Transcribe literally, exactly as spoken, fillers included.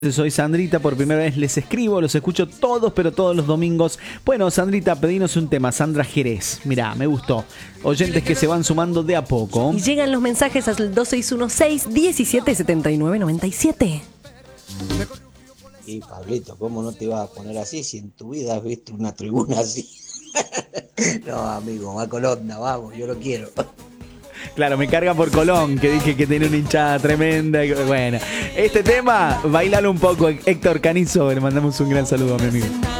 Soy Sandrita, por primera vez les escribo, los escucho todos, pero todos los domingos. Bueno, Sandrita, pedinos un tema, Sandra Jerez. Mirá, me gustó. Oyentes que se van sumando de a poco. Y llegan los mensajes al dos seis uno seis, diecisiete setenta y nueve noventa y siete. Y Pablito, ¿cómo no te ibas a poner así si en tu vida has visto una tribuna así? No, amigo, va con onda, vamos, yo lo quiero. Claro, me carga por Colón, que dije que tiene una hinchada tremenda. Bueno, este tema, bailalo un poco, Héctor Canizo, le mandamos un gran saludo a mi amigo.